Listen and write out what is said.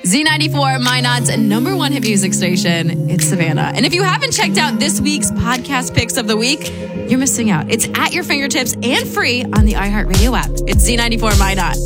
Z94, Minot's number one hit music station. It's Savannah. And if you haven't checked out this week's podcast picks of the week, you're missing out. It's at your fingertips and free on the iHeartRadio app. It's Z94, Minot.